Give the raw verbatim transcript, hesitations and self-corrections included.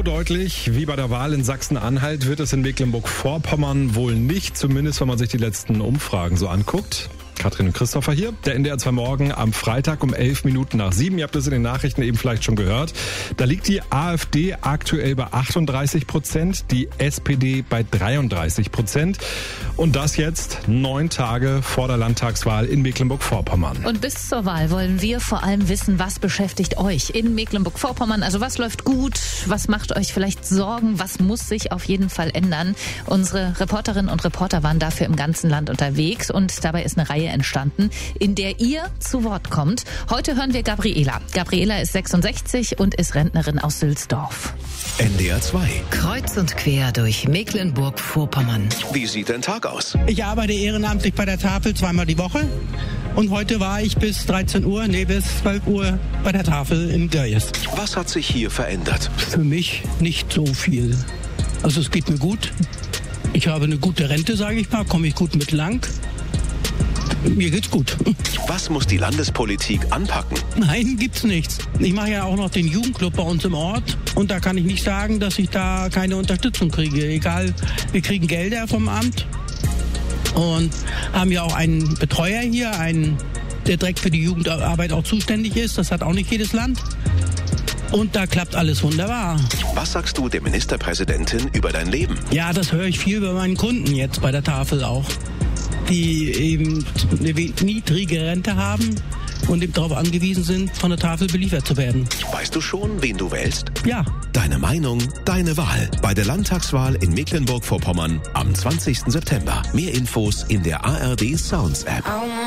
So deutlich wie bei der Wahl in Sachsen-Anhalt wird es in Mecklenburg-Vorpommern wohl nicht, zumindest wenn man sich die letzten Umfragen so anguckt. Katrin und Christopher hier, der N D R zwei Morgen am Freitag um elf Minuten nach sieben. Ihr habt es in den Nachrichten eben vielleicht schon gehört. Da liegt die AfD aktuell bei achtunddreißig Prozent, die S P D bei dreiunddreißig Prozent. Und das jetzt neun Tage vor der Landtagswahl in Mecklenburg-Vorpommern. Und bis zur Wahl wollen wir vor allem wissen, was beschäftigt euch in Mecklenburg-Vorpommern? Also was läuft gut? Was macht euch vielleicht Sorgen? Was muss sich auf jeden Fall ändern? Unsere Reporterinnen und Reporter waren dafür im ganzen Land unterwegs und dabei ist eine Reihe entstanden, in der ihr zu Wort kommt. Heute hören wir Gabriela. Gabriela ist sechsundsechzig und ist Rentnerin aus Sülzdorf. N D R zwei. Kreuz und quer durch Mecklenburg-Vorpommern. Wie sieht dein Tag aus? Ich arbeite ehrenamtlich bei der Tafel zweimal die Woche. Und heute war ich bis dreizehn Uhr, nee, bis zwölf Uhr bei der Tafel in Görjes. Was hat sich hier verändert? Für mich nicht so viel. Also es geht mir gut. Ich habe eine gute Rente, sage ich mal, komme ich gut mit lang. Mir geht's gut. Was muss die Landespolitik anpacken? Nein, gibt's nichts. Ich mache ja auch noch den Jugendclub bei uns im Ort und da kann ich nicht sagen, dass ich da keine Unterstützung kriege. Egal, wir kriegen Gelder vom Amt und haben ja auch einen Betreuer hier, einen, der direkt für die Jugendarbeit auch zuständig ist. Das hat auch nicht jedes Land. Und da klappt alles wunderbar. Was sagst du der Ministerpräsidentin über dein Leben? Ja, das höre ich viel bei meinen Kunden jetzt bei der Tafel auch, die eben eine niedrige Rente haben und eben darauf angewiesen sind, von der Tafel beliefert zu werden. Weißt du schon, wen du wählst? Ja. Deine Meinung, deine Wahl. Bei der Landtagswahl in Mecklenburg-Vorpommern am zwanzigsten September. Mehr Infos in der A R D Sounds App.